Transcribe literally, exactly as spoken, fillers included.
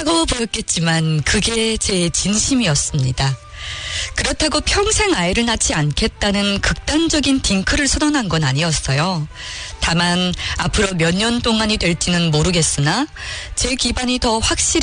차가워 보였겠지만 그게 제 진심이었습니다. 그렇다고 평생 아이를 낳지 않겠다는 극단적인 딩크를 선언한 건 아니었어요. 다만 앞으로 몇 년 동안이 될지는 모르겠으나 제 기반이 더 확실히